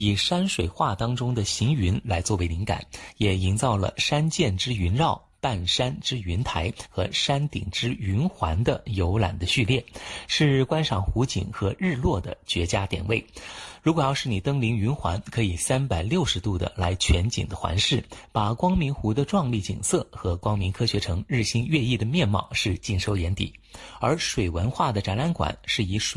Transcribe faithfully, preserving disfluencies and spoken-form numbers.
以山水画当中的行云来作为灵感，也营造了山涧之云绕、半山之云台和山顶之云环的游览的序列，是观赏湖景和日落的绝佳点位。如果要是你登临云环，可以三百六十度的来全景的环视，把光明湖的壮丽景色和光明科学城日新月异的面貌是尽收眼底。而水文化的展览馆是以水